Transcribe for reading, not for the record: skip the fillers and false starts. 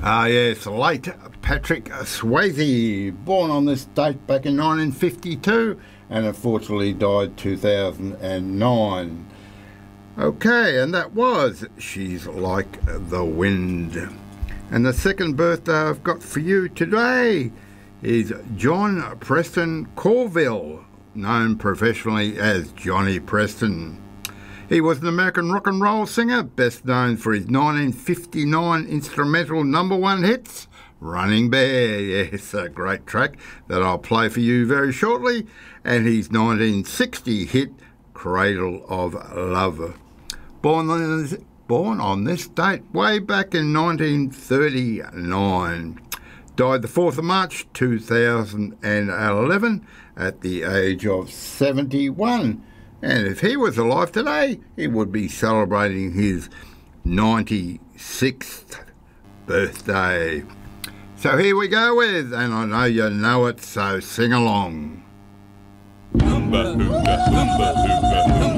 Ah, yes, late Patrick Swayze, born on this date back in 1952 and unfortunately died 2009. Okay, and that was She's Like the Wind. And the second birthday I've got for you today is John Preston Corville, known professionally as Johnny Preston. He was an American rock and roll singer, best known for his 1959 instrumental number one hits, Running Bear. Yes, a great track that I'll play for you very shortly, and his 1960 hit, Cradle of Love. Born on this date way back in 1939. Died the 4th of March 2011 at the age of 71. And if he was alive today, he would be celebrating his 96th birthday. So here we go with, and I know you know it, so sing along. Oomba, oomba, oomba, oomba.